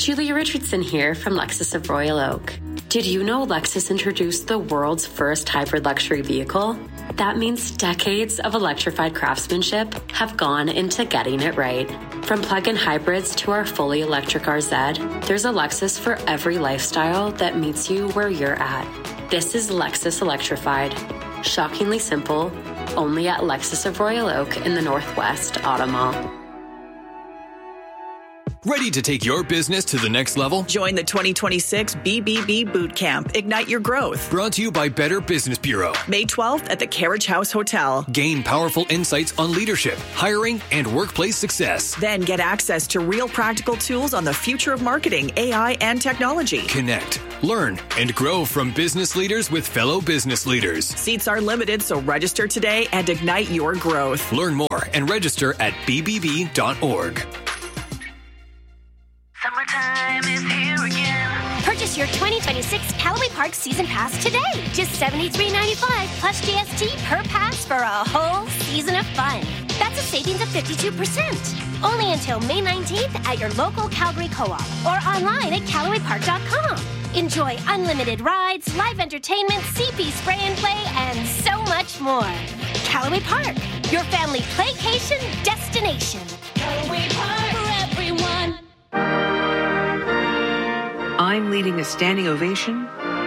Julia Richardson here from Lexus of Royal Oak. Did you know Lexus introduced the world's first hybrid luxury vehicle? That means decades of electrified craftsmanship have gone into getting it right. From plug-in hybrids to our fully electric RZ, there's a Lexus for every lifestyle that meets you where you're at. This is Lexus Electrified. Shockingly simple, only at Lexus of Royal Oak in the Northwest Auto Mall. Ready to take your business to the next level? Join the 2026 BBB Boot Camp. Ignite your growth. Brought to you by Better Business Bureau. May 12th at the Carriage House Hotel. Gain powerful insights on leadership, hiring, and workplace success. Then get access to real practical tools on the future of marketing, AI, and technology. Connect, learn, and grow from business leaders with fellow business leaders. Seats are limited, so register today and ignite your growth. Learn more and register at bbb.org. Summertime is here again. Purchase your 2026 Callaway Park Season Pass today. Just $73.95 plus GST per pass for a whole season of fun. That's a savings of 52%. Only until May 19th at your local Calgary Co-op or online at CallawayPark.com. Enjoy unlimited rides, live entertainment, CP spray and play, and so much more. Callaway Park, your family playcation destination. Callaway Park for everyone. I'm leading a standing ovation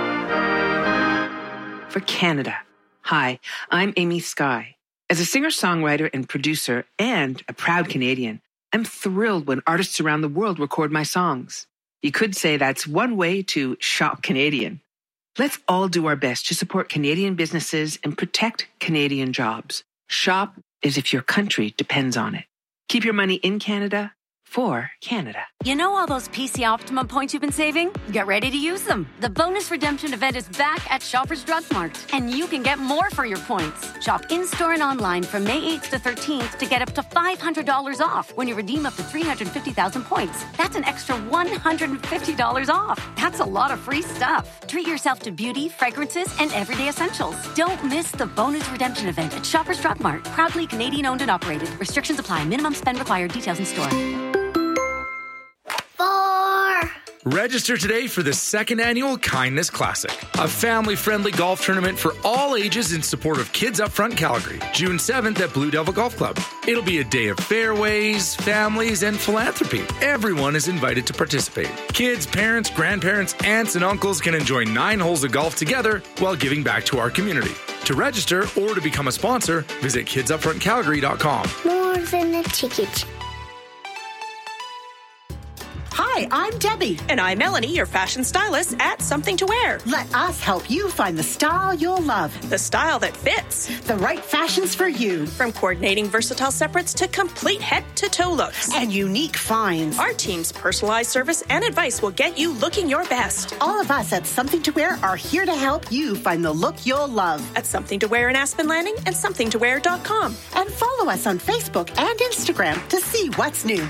for Canada. Hi, I'm Amy Skye. As a singer-songwriter and producer and a proud Canadian, I'm thrilled when artists around the world record my songs. You could say that's one way to shop Canadian. Let's all do our best to support Canadian businesses and protect Canadian jobs. Shop as if your country depends on it. Keep your money in Canada for Canada. You know all those PC Optimum points you've been saving? Get ready to use them. The bonus redemption event is back at Shoppers Drug Mart, and you can get more for your points. Shop in-store and online from May 8th to 13th to get up to $500 off when you redeem up to 350,000 points. That's an extra $150 off. That's a lot of free stuff. Treat yourself to beauty, fragrances, and everyday essentials. Don't miss the bonus redemption event at Shoppers Drug Mart. Proudly Canadian owned and operated. Restrictions apply. Minimum spend required. Details in store. Register today for the second annual Kindness Classic, a family-friendly golf tournament for all ages in support of Kids Up Front Calgary, June 7th at Blue Devil Golf Club. It'll be a day of fairways, families, and philanthropy. Everyone is invited to participate. Kids, parents, grandparents, aunts, and uncles can enjoy 9 holes of golf together while giving back to our community. To register or to become a sponsor, visit kidsupfrontcalgary.com. More than a ticket. Hi, I'm Debbie. And I'm Melanie, your fashion stylist at Something to Wear. Let us help you find the style you'll love. The style that fits. The right fashions for you. From coordinating versatile separates to complete head-to-toe looks. And unique finds. Our team's personalized service and advice will get you looking your best. All of us at Something to Wear are here to help you find the look you'll love. At Something to Wear in Aspen Landing and somethingtowear.com. And follow us on Facebook and Instagram to see what's new.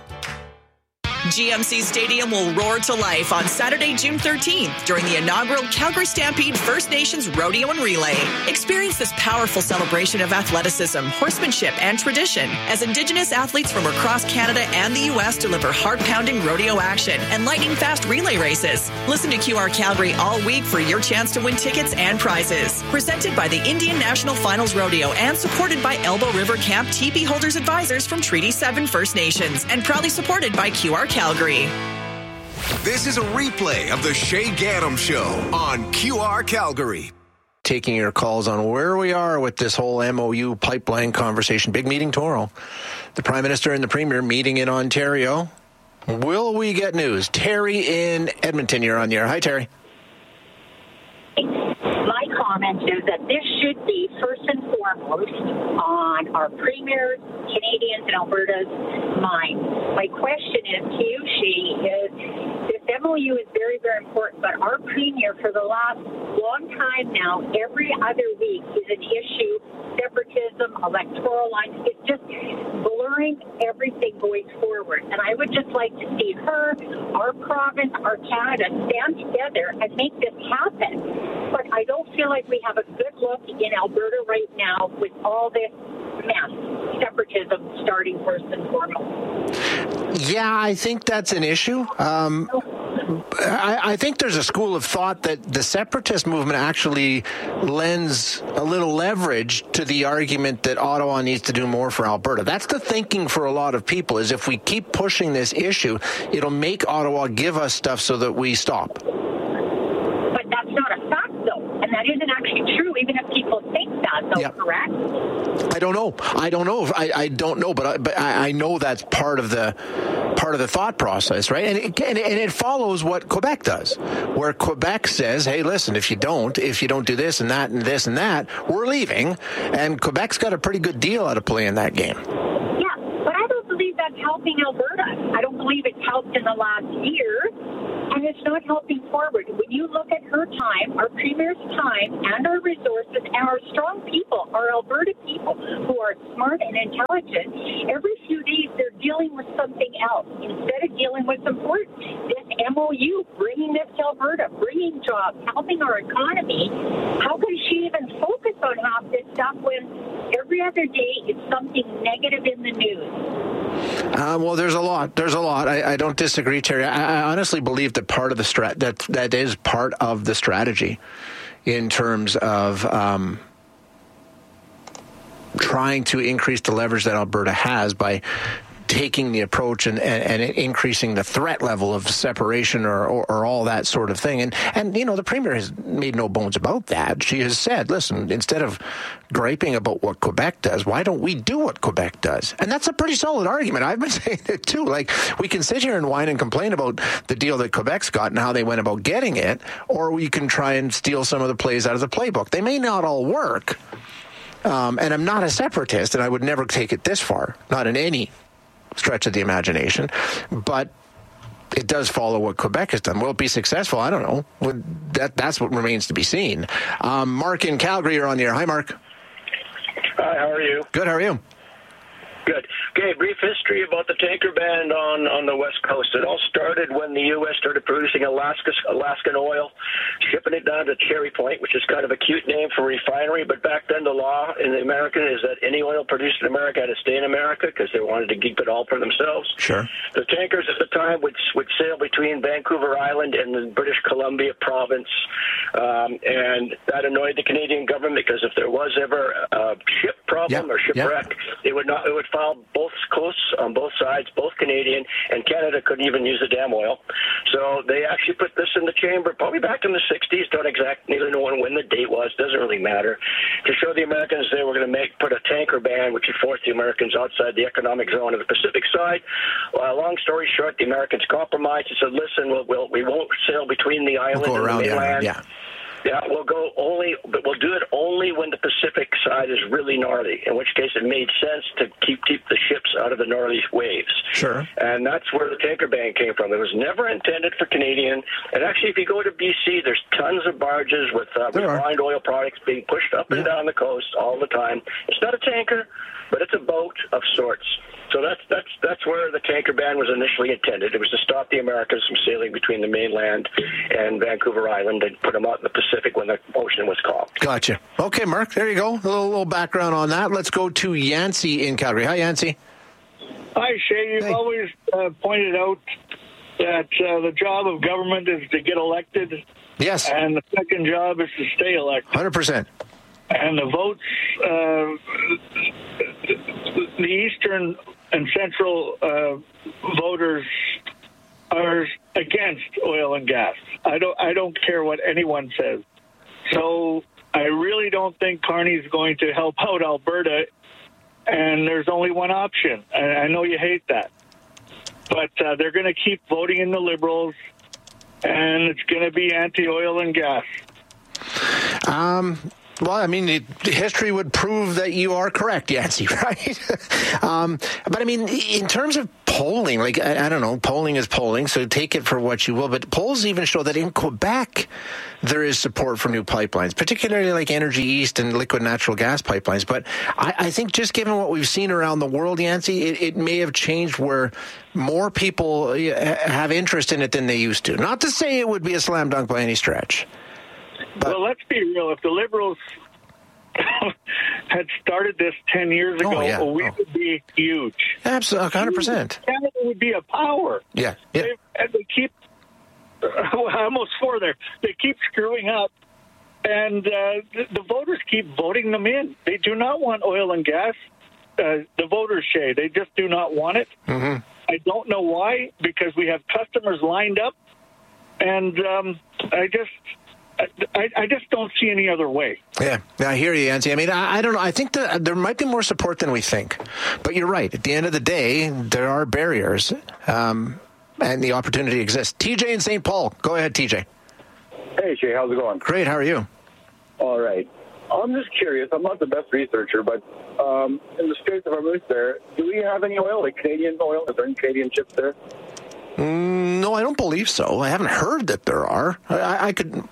GMC Stadium will roar to life on Saturday, June 13th during the inaugural Calgary Stampede First Nations Rodeo and Relay. Experience this powerful celebration of athleticism, horsemanship, and tradition as Indigenous athletes from across Canada and the U.S. deliver heart-pounding rodeo action and lightning-fast relay races. Listen to QR Calgary all week for your chance to win tickets and prizes. Presented by the Indian National Finals Rodeo and supported by Elbow River Camp TP Holders Advisors from Treaty 7 First Nations and proudly supported by QR Calgary. This is a replay of the Shay Gaddam Show on QR Calgary. Taking your calls on where we are with this whole MOU pipeline conversation. Big meeting tomorrow. The Prime Minister and the Premier meeting in Ontario. Will we get news? Terry in Edmonton, you're on the air. Hi, Terry. My comment is that this should be first and foremost on our Premier's, Canadians, and Alberta's mind. My question is to you, Shay, is this MOU is very, very important, but our Premier for the last long time now, every other week is an issue, separatism, electoral lines. It's just blurring everything going forward. And I would just like to see her, our province, our Canada stand together and make this happen. But I don't feel like we have a good look in Alberta right now with all this mess, separatism starting first and foremost. Yeah, I think that's an issue. I think there's a school of thought that the separatist movement actually lends a little leverage to the argument that Ottawa needs to do more for Alberta. That's the thinking for a lot of people, is if we keep pushing this issue, it'll make Ottawa give us stuff so that we stop. But that's not a fact, though, and that isn't actually true, even if people think that, though, correct? I don't know. I don't know, but I know that's part of the thought process, right? And it follows what Quebec does, where Quebec says, "Hey, listen, if you don't do this and that and this and that, we're leaving." And Quebec's got a pretty good deal out of playing that game. Yeah, but I don't believe that's helping Alberta. I don't believe it's helped in the last year, and it's not helping forward. When you look at her time, our Premier's time, and our resources, and our strong people, our Alberta people who are smart and intelligent, every few days they're dealing with something else instead of dealing with what's important. This MOU, bringing this to Alberta, bringing jobs, helping our economy. How can she even focus on half this stuff when every other day it's something negative in the news? Well, there's a lot. I don't disagree, Terry. I honestly believe that part of the that is part of the strategy in terms of trying to increase the leverage that Alberta has by taking the approach and increasing the threat level of separation or all that sort of thing. And you know, the Premier has made no bones about that. She has said, listen, instead of griping about what Quebec does, why don't we do what Quebec does? And that's a pretty solid argument. I've been saying it too. Like, we can sit here and whine and complain about the deal that Quebec's got and how they went about getting it, or we can try and steal some of the plays out of the playbook. They may not all work. And I'm not a separatist, and I would never take it this far, not in any stretch of the imagination, but it does follow what Quebec has done. Will it be successful? I don't know. That's what remains to be seen. Mark in Calgary, you're on the air. Hi, Mark. Hi, how are you? Good, how are you? Good. Okay, brief history about the tanker ban on the West Coast. It all started when the U.S. started producing Alaskan oil, shipping it down to Cherry Point, which is kind of a cute name for a refinery. But back then, the law in the American is that any oil produced in America had to stay in America because they wanted to keep it all for themselves. Sure. The tankers at the time would sail between Vancouver Island and the British Columbia province, and that annoyed the Canadian government because if there was ever a ship problem or shipwreck, it would file both coasts on both sides, both Canadian, and Canada couldn't even use the damn oil. So they actually put this in the chamber probably back in the 60s. Don't exactly know when the date was. Doesn't really matter. To show the Americans they were going to put a tanker ban, which would force the Americans outside the economic zone of the Pacific side. Long story short, the Americans compromised and said, listen, we won't sail between the island and the mainland. Yeah, we'll do it only when the Pacific side is really gnarly, in which case it made sense to keep the ships out of the gnarly waves. Sure. And that's where the tanker ban came from. It was never intended for Canadian. And actually, if you go to BC, there's tons of barges with refined oil products being pushed up and down the coast all the time. It's not a tanker, but it's a boat of sorts. So that's where the tanker ban was initially intended. It was to stop the Americans from sailing between the mainland and Vancouver Island and put them out in the Pacific when the ocean was calm. Gotcha. Okay, Mark, there you go. A little background on that. Let's go to Yancey in Calgary. Hi, Yancey. Hi, Shay. You've always pointed out that the job of government is to get elected. Yes. And the second job is to stay elected. 100%. And the votes, the Eastern and Central voters are against oil and gas. I don't care what anyone says. So I really don't think Carney's going to help out Alberta, and there's only one option. And I know you hate that. But they're going to keep voting in the Liberals, and it's going to be anti-oil and gas. Well, I mean, history would prove that you are correct, Yancey, right? But I mean, in terms of polling, like, I don't know, polling is polling, so take it for what you will. But polls even show that in Quebec, there is support for new pipelines, particularly like Energy East and liquid natural gas pipelines. But I think just given what we've seen around the world, Yancey, it may have changed where more people have interest in it than they used to. Not to say it would be a slam dunk by any stretch. Well, let's be real. If the Liberals had started this 10 years ago, we would be huge. Absolutely, 100%. Canada would be a power. Yeah. They keep, almost 4 there, they keep screwing up, and the voters keep voting them in. They do not want oil and gas. The voters, Shay, they just do not want it. Mm-hmm. I don't know why, because we have customers lined up, and I just don't see any other way. Yeah, I hear you, Yancy. I mean, I don't know. I think that there might be more support than we think. But you're right. At the end of the day, there are barriers, and the opportunity exists. TJ in St. Paul. Go ahead, TJ. Hey, Shay. How's it going? Great. How are you? All right. I'm just curious. I'm not the best researcher, but in the Straits of Hormuz there, do we have any oil, like Canadian oil? Is there any Canadian ships there? No, I don't believe so. I haven't heard that there are. I haven't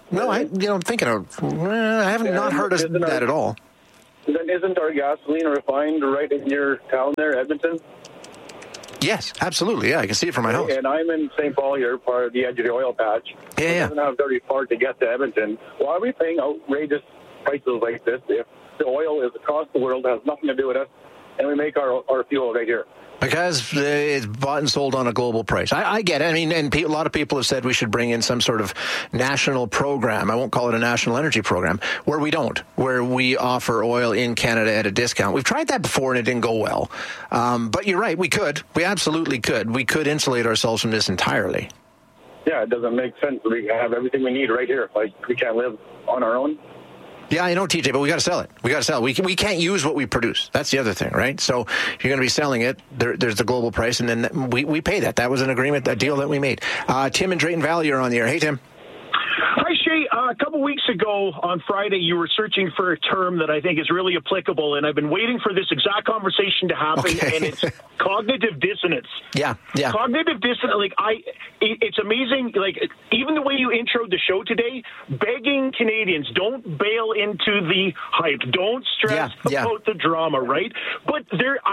not heard of that at all. Then isn't our gasoline refined right in your town there, Edmonton? Yes, absolutely. Yeah, I can see it from my house. And I'm in St. Paul here, part of the edge of the oil patch. Yeah. It doesn't have very far to get to Edmonton. Why are we paying outrageous prices like this if the oil is across the world, has nothing to do with us, and we make our fuel right here? Because it's bought and sold on a global price. I get it. I mean, and a lot of people have said we should bring in some sort of national program. I won't call it a national energy program, where we offer oil in Canada at a discount. We've tried that before and it didn't go well. But you're right, we could. We absolutely could. We could insulate ourselves from this entirely. Yeah, it doesn't make sense. We have everything we need right here. Like, we can't live on our own. Yeah, I know, TJ, but we got to sell it. We can't use what we produce. That's the other thing, right? So you're going to be selling it. There's the global price, and then we pay that. That was an agreement, a deal that we made. Tim in Drayton Valley, you're on the air. Hey, Tim. Hi, Shay. A couple weeks ago on Friday, you were searching for a term that I think is really applicable, and I've been waiting for this exact conversation to happen, and it's cognitive dissonance. Yeah. Cognitive dissonance, it's amazing, even the way you introed the show today, begging Canadians, don't bail into the hype, don't stress about the drama, right? But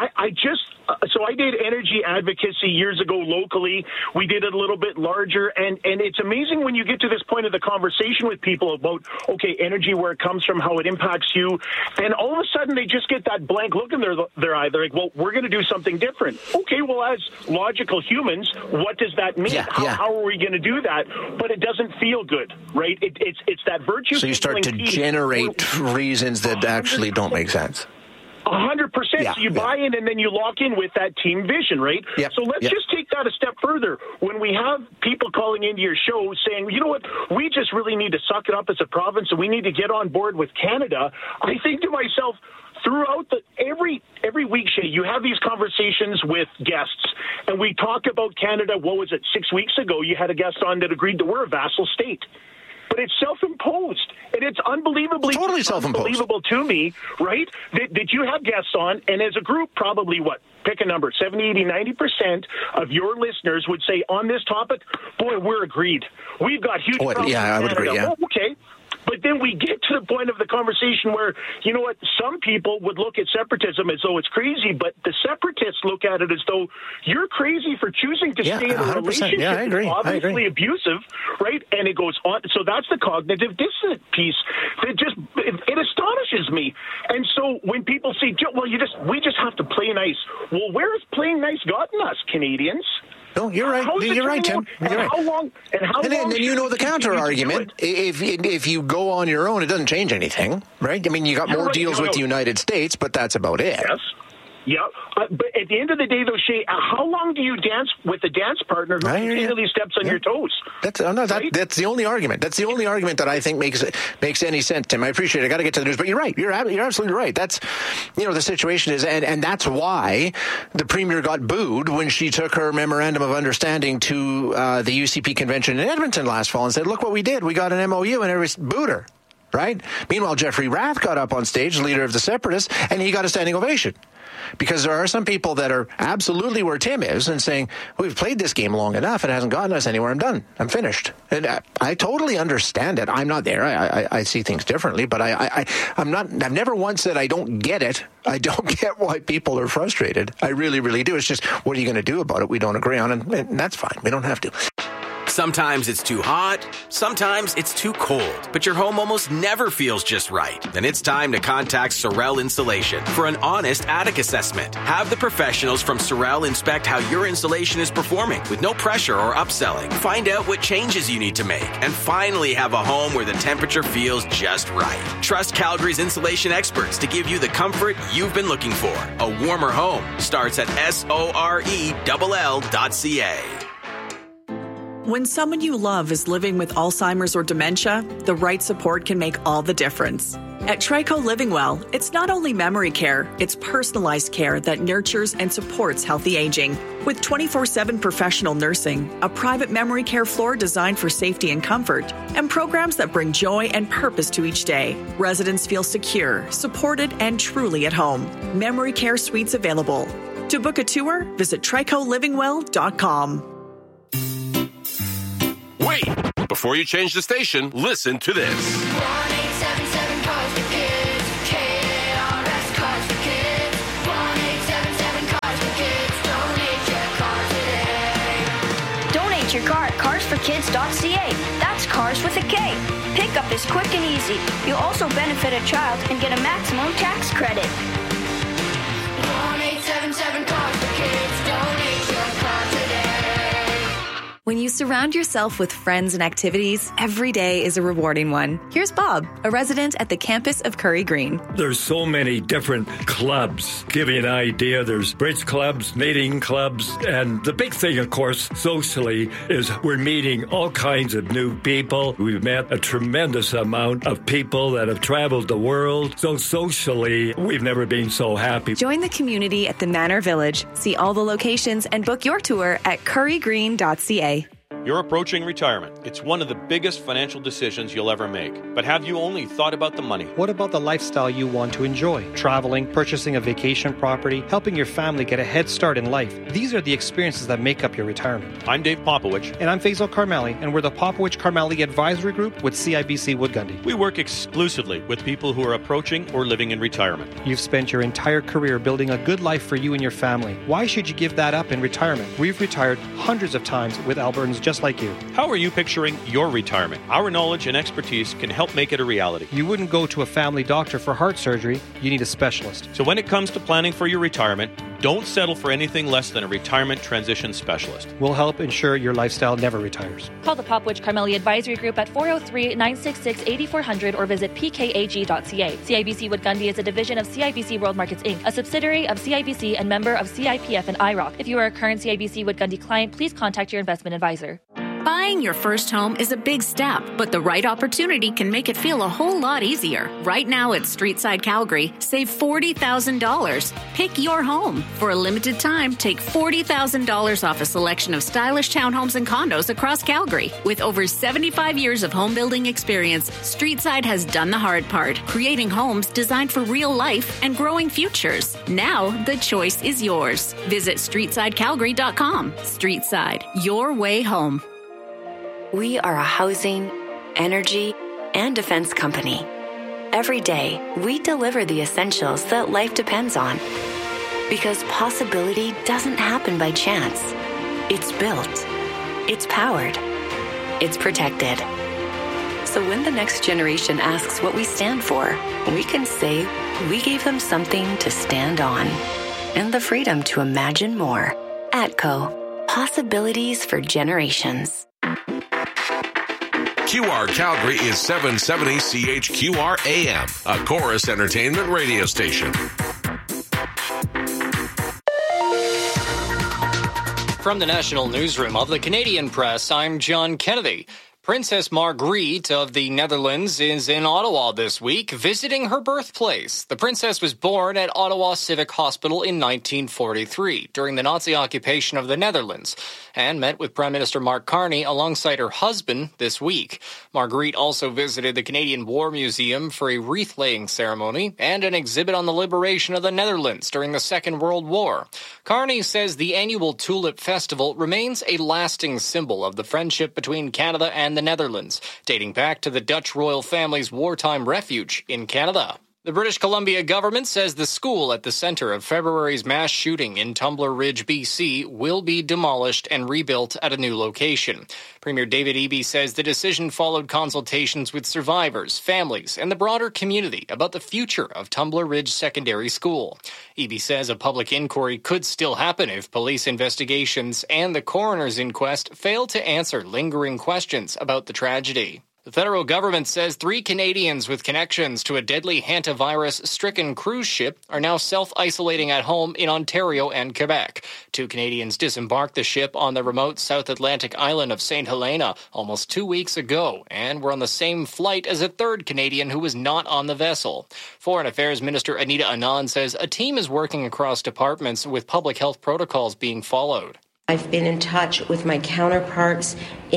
I did energy advocacy years ago locally. We did it a little bit larger, and it's amazing when you get to this point of the conversation with people about, energy, where it comes from, how it impacts you, and all of a sudden they just get that blank look in their eye. They're like, well, we're going to do something different. Okay, well, as logical humans, what does that mean? How are we going to do that? But it doesn't feel good, right? It's that virtue. So you start to generate reasons that actually don't make sense. 100%. So you buy in and then you lock in with that team vision, right? So let's just take that a step further. When we have people calling into your show saying, you know what, we just really need to suck it up as a province and we need to get on board with Canada, I think to myself, throughout every week, Shay, you have these conversations with guests, and we talk about Canada. What was it, 6 weeks ago? You had a guest on that agreed that we're a vassal state. But it's self-imposed, and it's unbelievably unbelievable to me, right, that you have guests on, and as a group, probably, pick a number, 70, 80, 90% of your listeners would say on this topic, boy, we're agreed. We've got huge problems Yeah, I would agree, yeah. Oh, okay. But then we get to the point of the conversation where, you know what, some people would look at separatism as though it's crazy, but the separatists look at it as though you're crazy for choosing to stay in a relationship that's obviously abusive, right? And it goes on. So that's the cognitive dissonance piece that it astonishes me. And so when people say, well, we just have to play nice. Well, where has playing nice gotten us, Canadians? No, you're right. You're right, Tim. You're right. How long? And then you know the counter argument. If you go on your own, it doesn't change anything, right? I mean, you got more deals with the United States, but that's about it. Yes. Yeah, but at the end of the day, though, Shay, how long do you dance with a dance partner who continually steps on your toes? That's the only argument. That's the only argument that I think makes any sense, Tim. I appreciate it. I got to get to the news, but you're right. You're absolutely right. That's the situation is, and that's why the Premier got booed when she took her memorandum of understanding to the UCP convention in Edmonton last fall and said, "Look what we did. We got an MOU," and everybody booed her. Right? Meanwhile, Jeffrey Rath got up on stage, leader of the Separatists, and he got a standing ovation. Because there are some people that are absolutely where Tim is and saying, we've played this game long enough. It hasn't gotten us anywhere. I'm done. I'm finished. And I totally understand it. I'm not there. I see things differently, but I've never once said I don't get it. I don't get why people are frustrated. I really, really do. It's just, what are you going to do about it? We don't agree on it. And that's fine. We don't have to. Sometimes it's too hot, sometimes it's too cold, but your home almost never feels just right. Then it's time to contact Sorel Insulation for an honest attic assessment. Have the professionals from Sorel inspect how your insulation is performing with no pressure or upselling. Find out what changes you need to make and finally have a home where the temperature feels just right. Trust Calgary's insulation experts to give you the comfort you've been looking for. A warmer home starts at sorell.ca. When someone you love is living with Alzheimer's or dementia, the right support can make all the difference. At Trico Living Well, it's not only memory care, it's personalized care that nurtures and supports healthy aging. With 24/7 professional nursing, a private memory care floor designed for safety and comfort, and programs that bring joy and purpose to each day, residents feel secure, supported, and truly at home. Memory care suites available. To book a tour, visit tricolivingwell.com. Wait! Before you change the station, listen to this. 1-877 Cars for Kids. KRS Cars for Kids. 1-877 Cars for Kids. Donate your car today. Donate your car at carsforkids.ca. That's cars with a K. Pickup is quick and easy. You'll also benefit a child and get a maximum tax credit. 1-877 Cars for Kids. Donate your car today. When you surround yourself with friends and activities, every day is a rewarding one. Here's Bob, a resident at the campus of Curry Green. There's so many different clubs. Give you an idea, there's bridge clubs, knitting clubs, and the big thing, of course, socially, is we're meeting all kinds of new people. We've met a tremendous amount of people that have traveled the world. So socially, we've never been so happy. Join the community at the Manor Village. See all the locations and book your tour at currygreen.ca. You're approaching retirement. It's one of the biggest financial decisions you'll ever make. But have you only thought about the money? What about the lifestyle you want to enjoy? Traveling, purchasing a vacation property, helping your family get a head start in life. These are the experiences that make up your retirement. I'm Dave Popowich. And I'm Faisal Karmali, and we're the Popowich Karmali Advisory Group with CIBC Wood Gundy. We work exclusively with people who are approaching or living in retirement. You've spent your entire career building a good life for you and your family. Why should you give that up in retirement? We've retired hundreds of times with Albertans just like you. How are you picturing your retirement? Our knowledge and expertise can help make it a reality. You wouldn't go to a family doctor for heart surgery. You need a specialist. So when it comes to planning for your retirement, don't settle for anything less than a retirement transition specialist. We'll help ensure your lifestyle never retires. Call the Popowich Karmali Advisory Group at 403-966-8400 or visit pkag.ca. CIBC Wood Gundy is a division of CIBC World Markets Inc., a subsidiary of CIBC and member of CIPF and IROC. If you are a current CIBC Wood Gundy client, please contact your investment advisor. Buying your first home is a big step, but the right opportunity can make it feel a whole lot easier. Right now at Streetside Calgary, save $40,000. Pick your home. For a limited time, take $40,000 off a selection of stylish townhomes and condos across Calgary. With over 75 years of home building experience, Streetside has done the hard part, creating homes designed for real life and growing futures. Now, the choice is yours. Visit StreetsideCalgary.com. Streetside, your way home. We are a housing, energy, and defense company. Every day, we deliver the essentials that life depends on. Because possibility doesn't happen by chance. It's built. It's powered. It's protected. So when the next generation asks what we stand for, we can say we gave them something to stand on. And the freedom to imagine more. ATCO. Possibilities for generations. QR Calgary is 770 CHQR AM, a Chorus Entertainment radio station. From the National Newsroom of the Canadian Press, I'm John Kennedy. Princess Margriet of the Netherlands is in Ottawa this week, visiting her birthplace. The princess was born at Ottawa Civic Hospital in 1943, during the Nazi occupation of the Netherlands, and met with Prime Minister Mark Carney alongside her husband this week. Margriet also visited the Canadian War Museum for a wreath-laying ceremony and an exhibit on the liberation of the Netherlands during the Second World War. Carney says the annual Tulip Festival remains a lasting symbol of the friendship between Canada and the Netherlands, dating back to the Dutch royal family's wartime refuge in Canada. The British Columbia government says the school at the center of February's mass shooting in Tumbler Ridge, BC, will be demolished and rebuilt at a new location. Premier David Eby says the decision followed consultations with survivors, families, and the broader community about the future of Tumbler Ridge Secondary School. Eby says a public inquiry could still happen if police investigations and the coroner's inquest fail to answer lingering questions about the tragedy. The federal government says 3 Canadians with connections to a deadly hantavirus-stricken cruise ship are now self-isolating at home in Ontario and Quebec. 2 Canadians disembarked the ship on the remote South Atlantic island of St. Helena almost 2 weeks ago and were on the same flight as a 3rd Canadian who was not on the vessel. Foreign Affairs Minister Anita Anand says a team is working across departments with public health protocols being followed. I've been in touch with my counterparts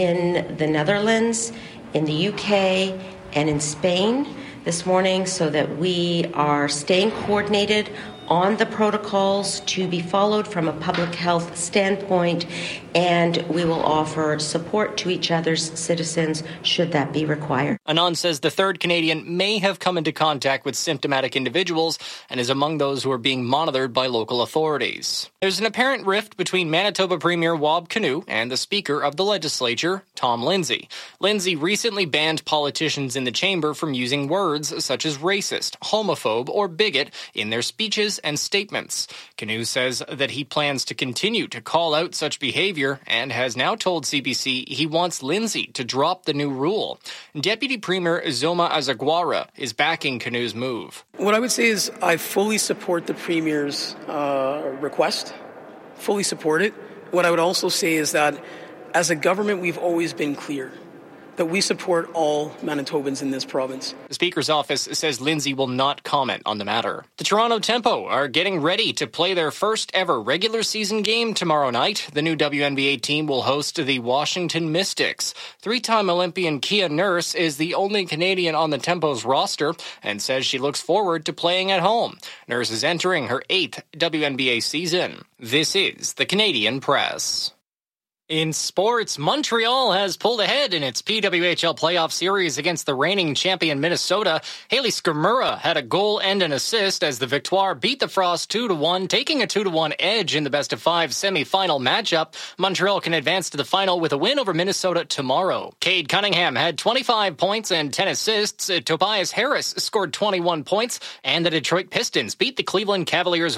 in the Netherlands, in the UK, and in Spain this morning so that we are staying coordinated on the protocols to be followed from a public health standpoint, and we will offer support to each other's citizens should that be required. Anand says the 3rd Canadian may have come into contact with symptomatic individuals and is among those who are being monitored by local authorities. There's an apparent rift between Manitoba Premier Wab Kinew and the Speaker of the Legislature, Tom Lindsay. Lindsay recently banned politicians in the chamber from using words such as racist, homophobe, or bigot in their speeches and statements. Kinew says that he plans to continue to call out such behavior and has now told CBC he wants Lindsay to drop the new rule. Deputy Premier Zoma Azagwara is backing Kinew's move. What I would say is I fully support the Premier's request, fully support it. What I would also say is that as a government, we've always been clear that we support all Manitobans in this province. The Speaker's office says Lindsay will not comment on the matter. The Toronto Tempo are getting ready to play their first ever regular season game tomorrow night. The new WNBA team will host the Washington Mystics. 3-time Olympian Kia Nurse is the only Canadian on the Tempo's roster and says she looks forward to playing at home. Nurse is entering her 8th WNBA season. This is the Canadian Press. In sports, Montreal has pulled ahead in its PWHL playoff series against the reigning champion Minnesota. Haley Skrmura had a goal and an assist as the Victoire beat the Frost 2-1, taking a 2-1 edge in the best-of-5 semifinal matchup. Montreal can advance to the final with a win over Minnesota tomorrow. Cade Cunningham had 25 points and 10 assists. Tobias Harris scored 21 points, and the Detroit Pistons beat the Cleveland Cavaliers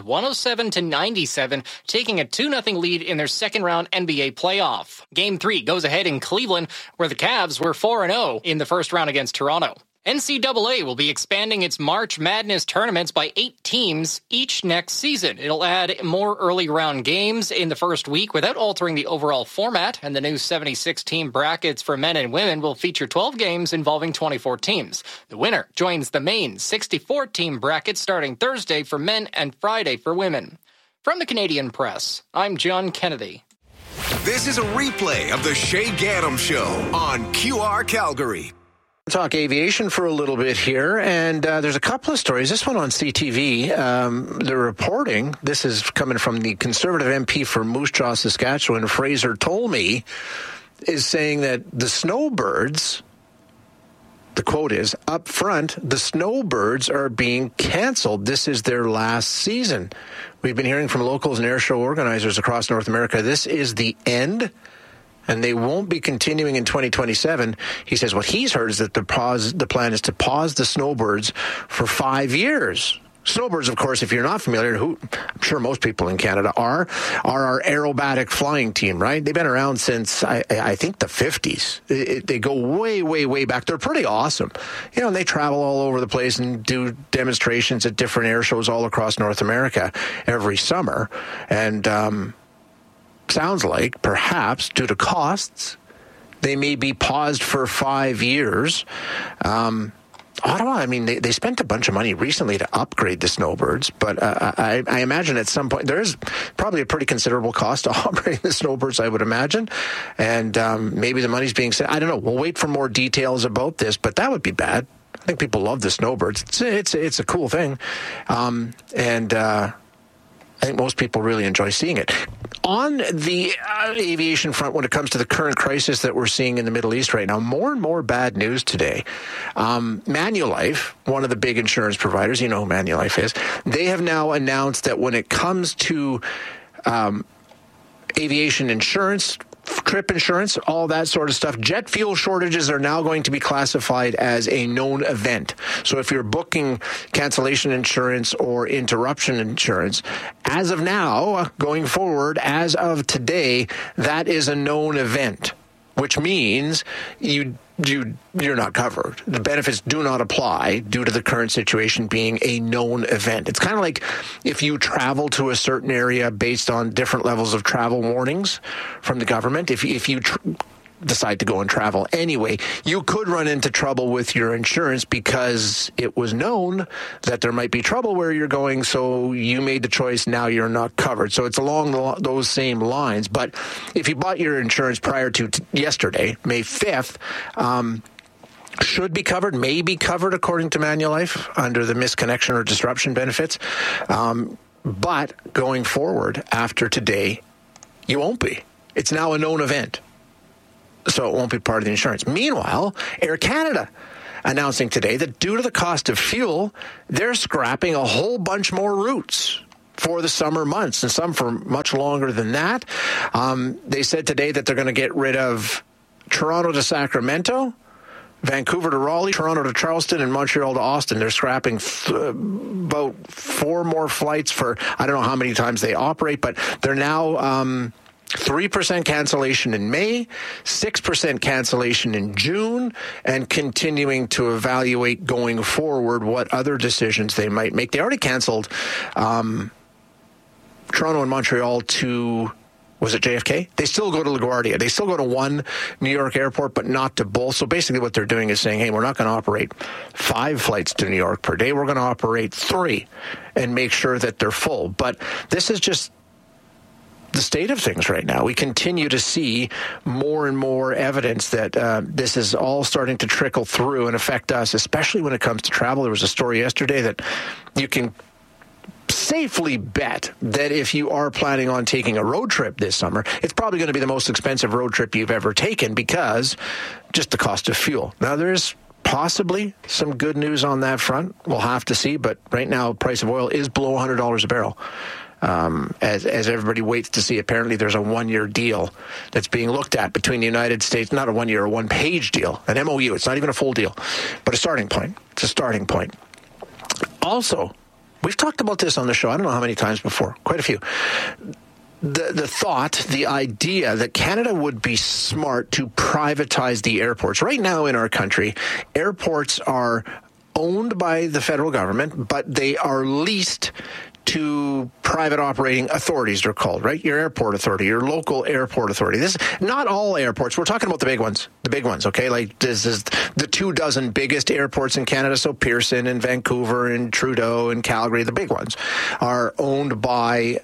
107-97, taking a 2-0 lead in their second-round NBA playoff. Game 3 goes ahead in Cleveland, where the Cavs were 4-0 in the first round against Toronto. NCAA will be expanding its March Madness tournaments by 8 teams each next season. It'll add more early round games in the first week without altering the overall format, and the new 76-team brackets for men and women will feature 12 games involving 24 teams. The winner joins the main 64-team bracket starting Thursday for men and Friday for women. From the Canadian Press, I'm John Kennedy. This is a replay of the Shay Gaddam Show on QR Calgary. Talk aviation for a little bit here, and there's a couple of stories. This one on CTV, they're reporting, this is coming from the Conservative MP for Moose Jaw, Saskatchewan, Fraser Tolmie, is saying that the snowbirds, the quote is, up front, the snowbirds are being canceled. This is their last season. We've been hearing from locals and airshow organizers across North America. This is the end, and they won't be continuing in 2027. He says what he's heard is that the plan is to pause the snowbirds for 5 years. Snowbirds, of course, if you're not familiar, who I'm sure most people in Canada are our aerobatic flying team, right? They've been around since, I think, the 50s. They go way, way, way back. They're pretty awesome. You know, and they travel all over the place and do demonstrations at different air shows all across North America every summer. And sounds like, perhaps, due to costs, they may be paused for 5 years. Ottawa, I mean, they spent a bunch of money recently to upgrade the snowbirds, but I imagine at some point there is probably a pretty considerable cost to upgrading the snowbirds, I would imagine, and maybe the money's being sent. I don't know. We'll wait for more details about this, but that would be bad. I think people love the snowbirds. It's a cool thing, and I think most people really enjoy seeing it. On the aviation front, when it comes to the current crisis that we're seeing in the Middle East right now, more and more bad news today. Manulife, one of the big insurance providers, you know who Manulife is, they have now announced that when it comes to aviation insurance, trip insurance, all that sort of stuff, jet fuel shortages are now going to be classified as a known event. So if you're booking cancellation insurance or interruption insurance, as of now, going forward, as of today, that is a known event, which means you're not covered. The benefits do not apply due to the current situation being a known event. It's kind of like if you travel to a certain area based on different levels of travel warnings from the government. If you decide to go and travel anyway, you could run into trouble with your insurance because it was known that there might be trouble where you're going, so you made the choice, now you're not covered. So it's along those same lines. But if you bought your insurance prior to yesterday, May 5th, should be covered, may be covered according to Manulife under the misconnection or disruption benefits. But going forward after today, you won't be. It's now a known event, so it won't be part of the insurance. Meanwhile, Air Canada announcing today that due to the cost of fuel, they're scrapping a whole bunch more routes for the summer months, and some for much longer than that. They said today that they're going to get rid of Toronto to Sacramento, Vancouver to Raleigh, Toronto to Charleston, and Montreal to Austin. They're scrapping about 4 more flights for, I don't know how many times they operate, but they're now 3% cancellation in May, 6% cancellation in June, and continuing to evaluate going forward what other decisions they might make. They already canceled Toronto and Montreal to, was it JFK? They still go to LaGuardia. They still go to one New York airport, but not to both. So basically what they're doing is saying, hey, we're not going to operate 5 flights to New York per day. We're going to operate 3 and make sure that they're full. But this is just the state of things right now. We continue to see more and more evidence that this is all starting to trickle through and affect us, especially when it comes to travel. There was a story yesterday that you can safely bet that if you are planning on taking a road trip this summer, it's probably going to be the most expensive road trip you've ever taken because just the cost of fuel. Now, there's possibly some good news on that front. We'll have to see, but right now, the price of oil is below $100 a barrel. As everybody waits to see, apparently there's a 1-year deal that's being looked at between the United States, not a 1-year, a 1-page deal, an MOU. It's not even a full deal, but a starting point. It's a starting point. Also, we've talked about this on the show, I don't know how many times before, quite a few. The thought, the idea that Canada would be smart to privatize the airports. Right now in our country, airports are owned by the federal government, but they are leased to private operating authorities, they're called, right? Your airport authority, your local airport authority. This is not all airports. We're talking about the big ones, okay? Like this is the 24 biggest airports in Canada. So Pearson and Vancouver and Trudeau and Calgary, the big ones, are owned by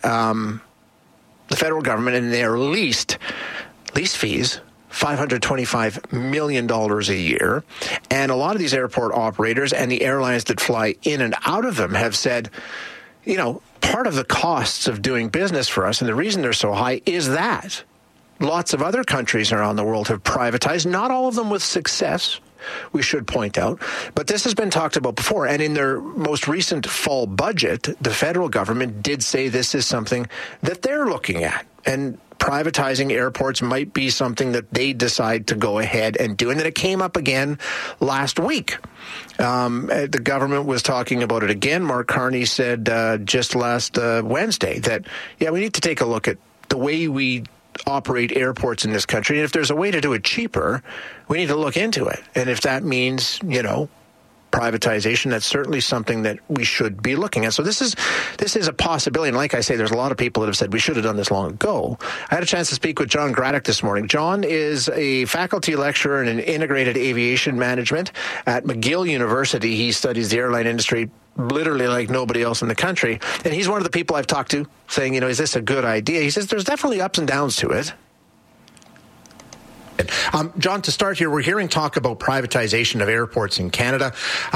the federal government, and they are lease fees, $525 million a year. And a lot of these airport operators and the airlines that fly in and out of them have said, you know, part of the costs of doing business for us, and the reason they're so high, is that lots of other countries around the world have privatized, not all of them with success, we should point out. But this has been talked about before, and in their most recent fall budget, the federal government did say this is something that they're looking at, and privatizing airports might be something that they decide to go ahead and do. And then it came up again last week. The government was talking about it again. Mark Carney said just last Wednesday that, yeah, we need to take a look at the way we operate airports in this country. And if there's a way to do it cheaper, we need to look into it. And if that means, you know, privatization, that's certainly something that we should be looking at. So this is a possibility. And like I say, there's a lot of people that have said we should have done this long ago. I had a chance to speak with John Graddick this morning. John is a faculty lecturer in integrated aviation management at McGill University. He studies the airline industry literally like nobody else in the country. And he's one of the people I've talked to saying, you know, is this a good idea? He says there's definitely ups and downs to it. John, to start here, we're hearing talk about privatization of airports in Canada.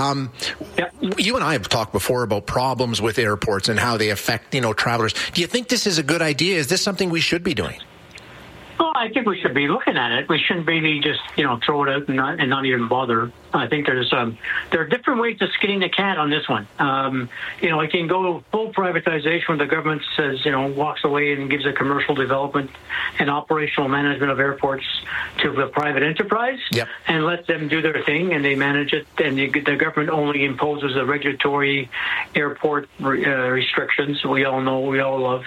You and I have talked before about problems with airports and how they affect, travelers. Do you think this is a good idea? Is this something we should be doing? Well, I think we should be looking at it. We shouldn't really just, throw it out and not even bother. I think there are different ways of skinning the cat on this one. It can go full privatization when the government says, walks away and gives a commercial development and operational management of airports to the private enterprise and let them do their thing and they manage it. And the government only imposes the regulatory airport restrictions we all know, we all love.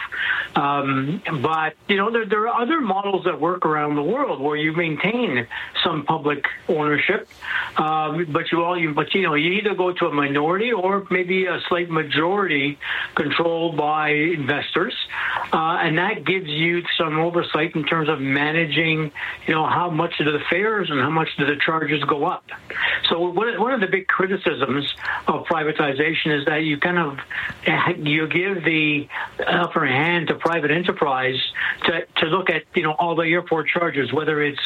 But, there are other models that work around the world where you maintain some public ownership. But you either go to a minority or maybe a slight majority controlled by investors, and that gives you some oversight in terms of managing, how much do the fares and how much do the charges go up. So one of the big criticisms of privatization is that you you give the upper hand to private enterprise to look at all the airport charges, whether it's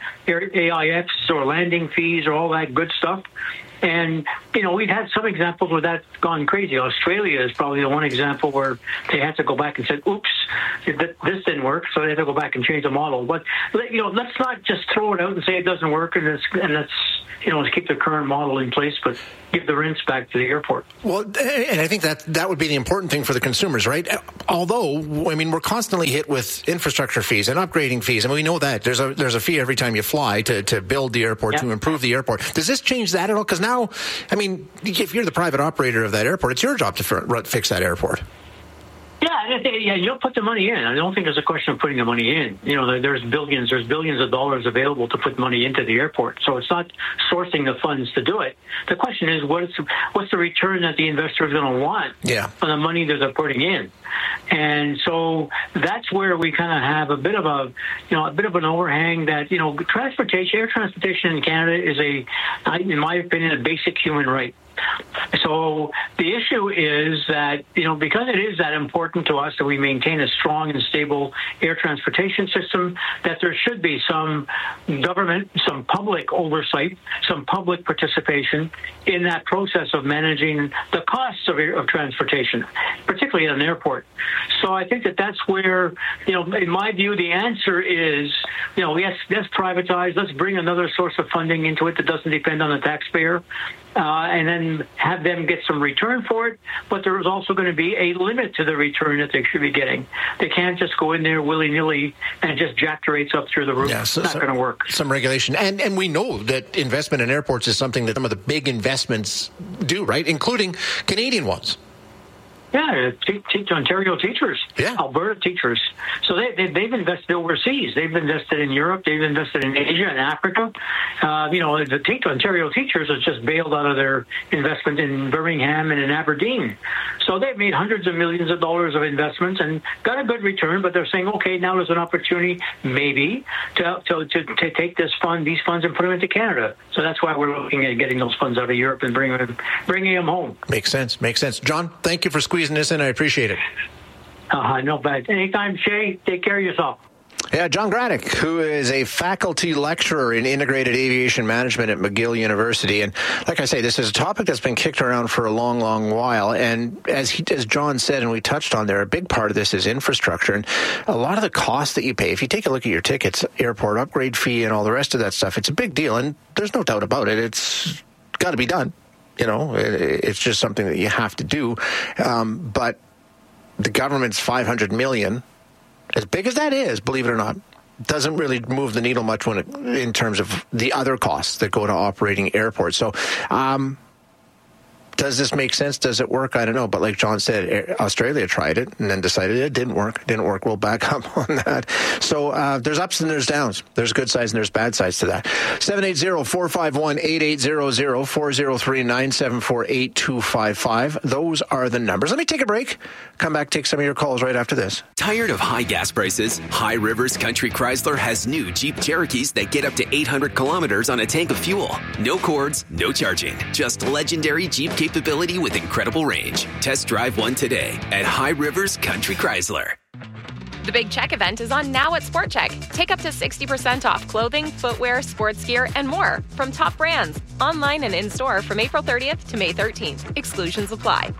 AIFs or landing fees or all that good stuff. And, we've had some examples where that's gone crazy. Australia is probably the one example where they had to go back and say, oops, this didn't work, so they had to go back and change the model. But, let's not just throw it out and say it doesn't work and let's keep the current model in place, but give the rents back to the airport. Well, and I think that would be the important thing for the consumers, right? Although, we're constantly hit with infrastructure fees and upgrading fees. We know that. There's a fee every time you fly to build the airport, to improve the airport. Does this change that at all? Because now, if you're the private operator of that airport, it's your job to fix that airport. Yeah, you'll put the money in. I don't think there's a question of putting the money in. There's billions of dollars available to put money into the airport. So it's not sourcing the funds to do it. The question is, what's the return that the investor is going to want on the money that they're putting in? And so that's where we kind of have a bit of an overhang that, air transportation in Canada is in my opinion, a basic human right. So the issue is that, because it is that important to us that we maintain a strong and stable air transportation system, that there should be some government, some public oversight, some public participation in that process of managing the costs of transportation, particularly at an airport. So I think that's where, in my view, the answer is, let's privatize, let's bring another source of funding into it that doesn't depend on the taxpayer. And then have them get some return for it, but there is also going to be a limit to the return that they should be getting. They can't just go in there willy-nilly and just jack the rates up through the roof. It's not going to work. Some regulation. And we know that investment in airports is something that some of the big investments do, right? Including Canadian ones. Yeah, Ontario teachers, Alberta teachers. So they've invested overseas. They've invested in Europe. They've invested in Asia and Africa. The Ontario teachers have just bailed out of their investment in Birmingham and in Aberdeen. So they've made hundreds of millions of dollars of investments and got a good return. But they're saying, okay, now there's an opportunity maybe to take these funds and put them into Canada. So that's why we're looking at getting those funds out of Europe and bringing them home. Makes sense. John, thank you for squeezing this in. I appreciate it. No bad. Anytime, Shay. Take care of yourself. Yeah, John Granick, who is a faculty lecturer in integrated aviation management at McGill University. And like I say, this is a topic that's been kicked around for a long, long while. And as John said, and we touched on there, a big part of this is infrastructure. And a lot of the costs that you pay, if you take a look at your tickets, airport upgrade fee and all the rest of that stuff, it's a big deal. And there's no doubt about it. It's got to be done. It's just something that you have to do. But the government's $500 million, as big as that is, believe it or not, doesn't really move the needle much in terms of the other costs that go to operating airports. So, does this make sense? Does it work? I don't know. But like John said, Australia tried it and then decided it didn't work. We'll back up on that. So there's ups and there's downs. There's good sides and there's bad sides to that. 780-451-8800, 403-974-8255. Those are the numbers. Let me take a break. Come back, take some of your calls right after this. Tired of high gas prices? High Rivers Country Chrysler has new Jeep Cherokees that get up to 800 kilometers on a tank of fuel. No cords, no charging. Just legendary Jeep capability with incredible range. Test drive one today at High Rivers Country Chrysler. The Big Check event is on now at Sport Check. Take up to 60% off clothing, footwear, sports gear, and more from top brands. Online and in-store from April 30th to May 13th. Exclusions apply.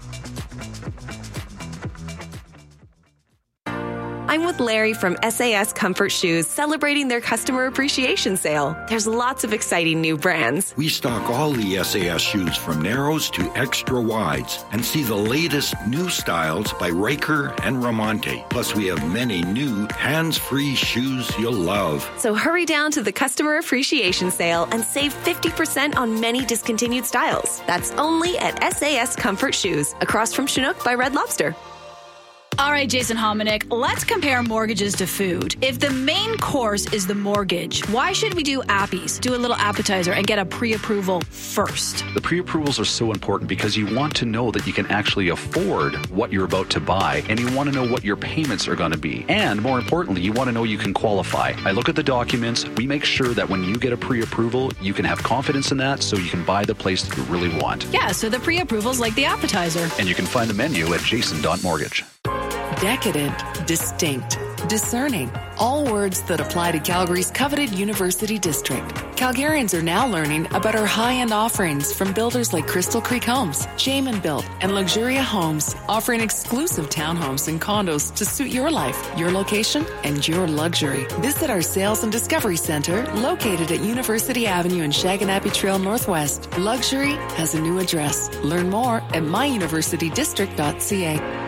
I'm with Larry from SAS Comfort Shoes, celebrating their customer appreciation sale. There's lots of exciting new brands. We stock all the SAS shoes from narrows to extra wides and see the latest new styles by Riker and Ramonte. Plus, we have many new hands-free shoes you'll love. So hurry down to the customer appreciation sale and save 50% on many discontinued styles. That's only at SAS Comfort Shoes, across from Chinook by Red Lobster. All right, Jason Hominick, let's compare mortgages to food. If the main course is the mortgage, why should we do appies, do a little appetizer, and get a pre-approval first? The pre-approvals are so important because you want to know that you can actually afford what you're about to buy, and you want to know what your payments are going to be. And more importantly, you want to know you can qualify. I look at the documents. We make sure that when you get a pre-approval, you can have confidence in that so you can buy the place that you really want. Yeah, so the pre-approval's like the appetizer. And you can find the menu at jason.mortgage. Decadent, distinct, discerning. All words that apply to Calgary's coveted University District. Calgarians are now learning about our high-end offerings from builders like Crystal Creek Homes, Jamin Built, and Luxuria Homes, offering exclusive townhomes and condos to suit your life, your location, and your luxury. Visit our Sales and Discovery Center, located at University Avenue and Shaganappi Trail Northwest. Luxury has a new address. Learn more at myuniversitydistrict.ca.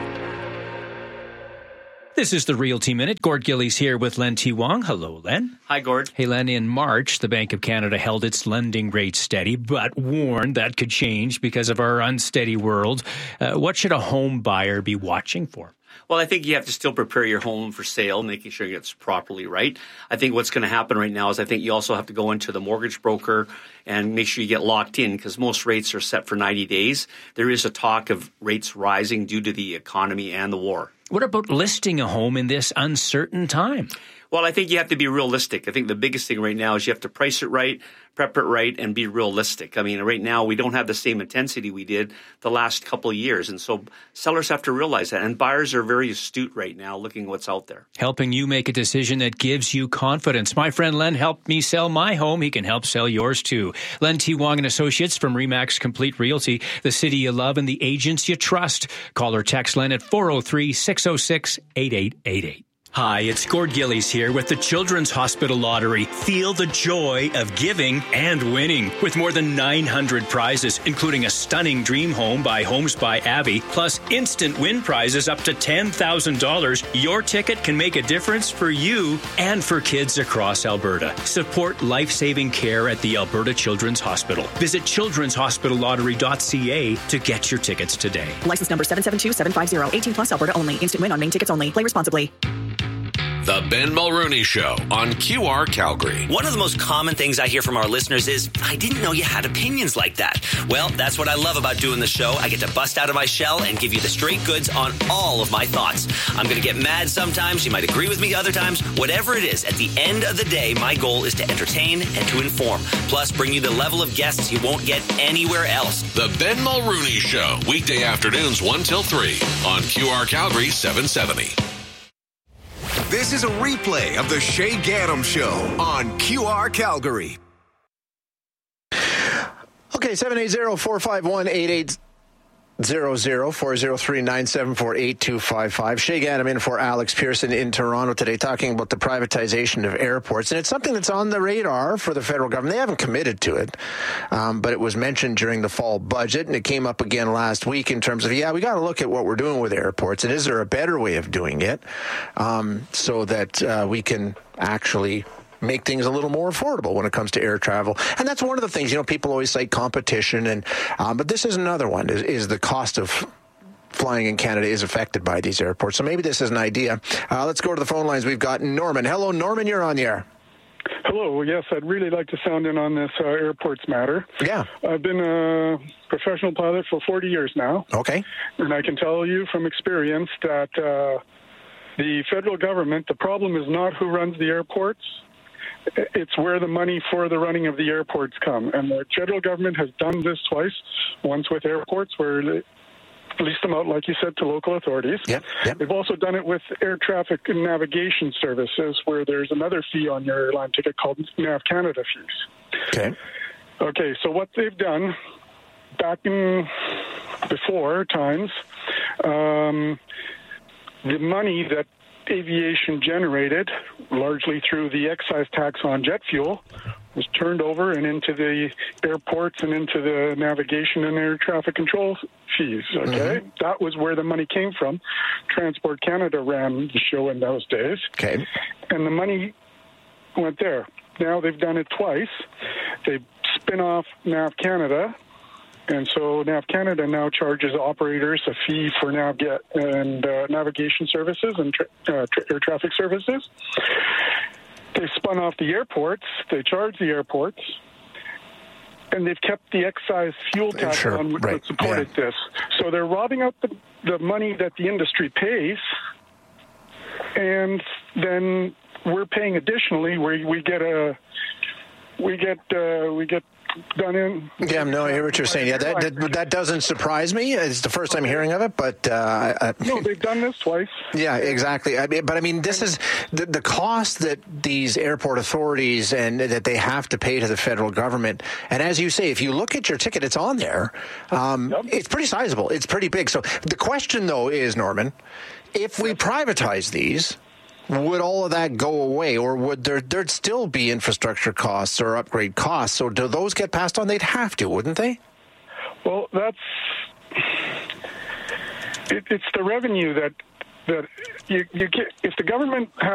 This is the Realty Minute. Gord Gillies here with Len T. Wong. Hello, Len. Hi, Gord. Hey, Len, in March, the Bank of Canada held its lending rate steady, but warned that could change because of our unsteady world. What should a home buyer be watching for? Well, I think you have to still prepare your home for sale, making sure it's properly right. I think what's going to happen right now is I think you also have to go into the mortgage broker and make sure you get locked in because most rates are set for 90 days. There is a talk of rates rising due to the economy and the war. What about listing a home in this uncertain time? Well, I think you have to be realistic. I think the biggest thing right now is you have to price it right, prep it right, and be realistic. I mean, right now we don't have the same intensity we did the last couple of years. And so sellers have to realize that. And buyers are very astute right now looking what's out there. Helping you make a decision that gives you confidence. My friend Len helped me sell my home. He can help sell yours too. Len T. Wong and Associates from RE/MAX Complete Realty, the city you love and the agents you trust. Call or text Len at 403-606-8888. Hi, it's Gord Gillies here with the Children's Hospital Lottery. Feel the joy of giving and winning. With more than 900 prizes, including a stunning dream home by Homes by Abby, plus instant win prizes up to $10,000, your ticket can make a difference for you and for kids across Alberta. Support life-saving care at the Alberta Children's Hospital. Visit children'shospitallottery.ca to get your tickets today. License number 772750. 18 plus Alberta only. Instant win on main tickets only. Play responsibly. The Ben Mulrooney Show on QR Calgary. One of the most common things I hear from our listeners is, I didn't know you had opinions like that. Well, that's what I love about doing the show. I get to bust out of my shell and give you the straight goods on all of my thoughts. I'm going to get mad sometimes. You might agree with me other times. Whatever it is, at the end of the day, my goal is to entertain and to inform. Plus, bring you the level of guests you won't get anywhere else. The Ben Mulrooney Show. Weekday afternoons 1 till 3 on QR Calgary 770. This is a replay of the Shay Gaddam Show on QR Calgary. Okay, 780-451-8800, 403-974-8255. Shay Gaddam in for Alex Pearson in Toronto today, talking about the privatization of airports. And it's something that's on the radar for the federal government. They haven't committed to it, but it was mentioned during the fall budget, and it came up again last week in terms of, we got to look at what we're doing with airports, and is there a better way of doing it so that we can actually make things a little more affordable when it comes to air travel. And that's one of the things, people always cite competition, and but this is another one, is the cost of flying in Canada is affected by these airports. So maybe this is an idea. Let's go to the phone lines. We've got Norman. Hello, Norman, you're on the air. Hello. Yes, I'd really like to sound in on this airports matter. Yeah. I've been a professional pilot for 40 years now. Okay. And I can tell you from experience that the federal government, the problem is not who runs the airports. It's where the money for the running of the airports come. And the federal government has done this twice, once with airports where leased them out, like you said, to local authorities. Yep. They've also done it with air traffic and navigation services, where there's another fee on your airline ticket called Nav Canada fees. Okay, so what they've done back in before times, the money that aviation generated, largely through the excise tax on jet fuel, was turned over and into the airports and into the navigation and air traffic control fees. Okay, that was where the money came from. Transport Canada ran the show in those days. Okay, and the money went there. Now they've done it twice. They spin off Nav Canada. And so Nav Canada now charges operators a fee for navigation services and air traffic services. They spun off the airports. They charge the airports. And they've kept the excise fuel tax on that supported this. So they're robbing out the money that the industry pays. And then we're paying additionally where we get done in. Yeah, no, I hear what you're saying. Yeah, that doesn't surprise me. It's the first time hearing of it, but no, they've done this twice. Yeah, exactly. But I mean, this is the cost that these airport authorities and that they have to pay to the federal government. And as you say, if you look at your ticket, it's on there. It's pretty sizable. It's pretty big. So the question, though, is, Norman, if we privatize these, would all of that go away, or would there'd still be infrastructure costs or upgrade costs? So do those get passed on? They'd have to, wouldn't they? Well, it's the revenue that you get if the government has